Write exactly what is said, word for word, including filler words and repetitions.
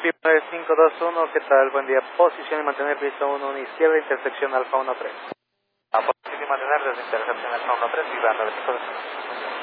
nueve cinco dos uno, ¿qué tal? Buen día. Posición y mantener piso uno, una izquierda, intersección Alfa uno tres. A posición y mantener desde intersección Alfa uno tres, Viva nueve cinco dos uno.